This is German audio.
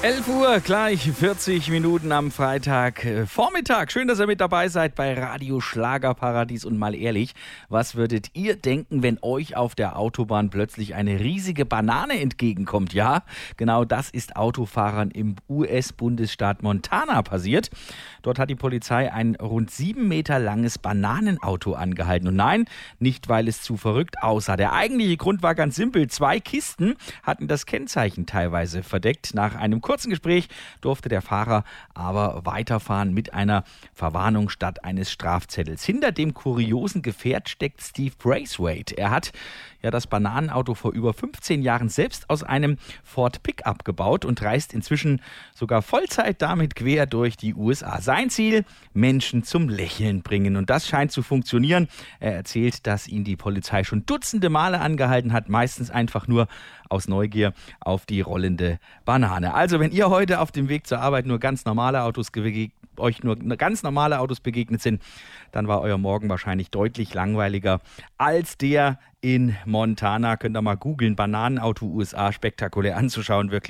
11 Uhr, gleich 40 Minuten am Freitag Vormittag. Schön, dass ihr mit dabei seid bei Radio Schlagerparadies. Und mal ehrlich, was würdet ihr denken, wenn euch auf der Autobahn plötzlich eine riesige Banane entgegenkommt? Ja, genau das ist Autofahrern im US-Bundesstaat Montana passiert. Dort hat die Polizei ein rund 7 Meter langes Bananenauto angehalten. Und nein, nicht weil es zu verrückt aussah. Der eigentliche Grund war ganz simpel. 2 Kisten hatten das Kennzeichen teilweise verdeckt. Nach einem kurzen Gespräch durfte der Fahrer aber weiterfahren mit einer Verwarnung statt eines Strafzettels. Hinter dem kuriosen Gefährt steckt Steve Braithwaite. Er hat das Bananenauto vor über 15 Jahren selbst aus einem Ford Pickup gebaut und reist inzwischen sogar Vollzeit damit quer durch die USA. Sein Ziel: Menschen zum Lächeln bringen. Und das scheint zu funktionieren. Er erzählt, dass ihn die Polizei schon dutzende Male angehalten hat, meistens einfach nur aus Neugier auf die rollende Banane. Also wenn ihr heute auf dem Weg zur Arbeit nur ganz normale Autos begegnet sind, dann war euer Morgen wahrscheinlich deutlich langweiliger als der in Montana. Könnt ihr mal googeln, Bananenauto USA, spektakulär anzuschauen, wirklich.